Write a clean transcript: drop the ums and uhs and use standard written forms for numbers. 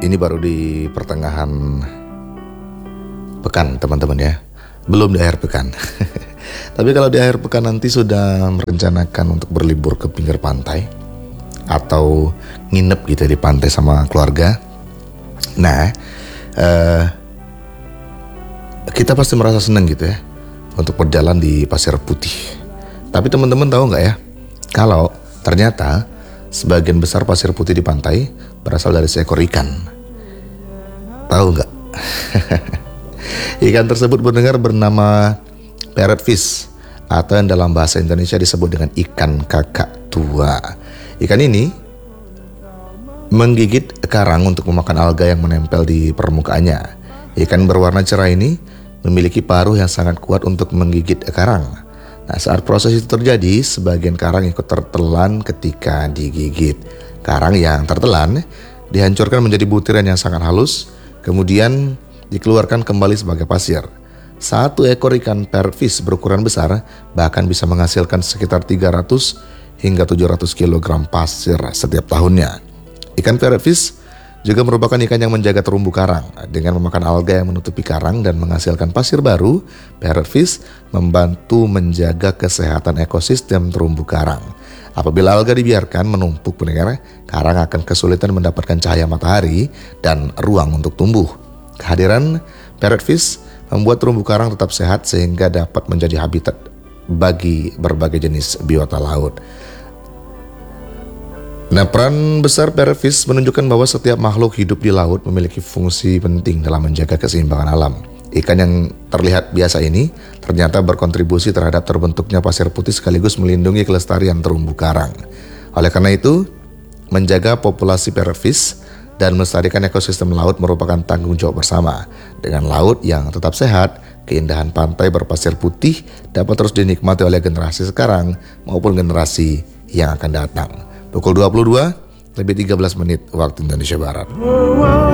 Ini baru di pertengahan pekan teman-teman ya. Belum di akhir pekan. Tapi kalau di akhir pekan nanti sudah merencanakan untuk berlibur ke pinggir pantai atau nginep gitu di pantai sama keluarga. Nah, kita pasti merasa senang gitu ya untuk berjalan di pasir putih. Tapi teman-teman tahu nggak ya, kalau ternyata sebagian besar pasir putih di pantai berasal dari seekor ikan. Tahu nggak? Ikan tersebut berdengar bernama parrotfish atau yang dalam bahasa Indonesia disebut dengan ikan kakak tua. Ikan ini menggigit karang untuk memakan alga yang menempel di permukaannya. Ikan berwarna cerah ini memiliki paruh yang sangat kuat untuk menggigit karang. Nah, saat proses itu terjadi, sebagian karang ikut tertelan ketika digigit. Karang yang tertelan dihancurkan menjadi butiran yang sangat halus, kemudian dikeluarkan kembali sebagai pasir. Satu ekor ikan parrotfish berukuran besar bahkan bisa menghasilkan sekitar 300 hingga 700 kg pasir setiap tahunnya. Ikan parrotfish juga merupakan ikan yang menjaga terumbu karang. Dengan memakan alga yang menutupi karang dan menghasilkan pasir baru, parrotfish membantu menjaga kesehatan ekosistem terumbu karang. Apabila alga dibiarkan menumpuk pendengar, karang akan kesulitan mendapatkan cahaya matahari dan ruang untuk tumbuh. Kehadiran parrotfish membuat terumbu karang tetap sehat sehingga dapat menjadi habitat bagi berbagai jenis biota laut. Nah, peran besar parrotfish menunjukkan bahwa setiap makhluk hidup di laut memiliki fungsi penting dalam menjaga keseimbangan alam. Ikan yang terlihat biasa ini ternyata berkontribusi terhadap terbentuknya pasir putih sekaligus melindungi kelestarian terumbu karang. Oleh karena itu, menjaga populasi parrotfish dan melestarikan ekosistem laut merupakan tanggung jawab bersama. Dengan laut yang tetap sehat, keindahan pantai berpasir putih dapat terus dinikmati oleh generasi sekarang maupun generasi yang akan datang. Pukul 22:13 waktu Indonesia Barat.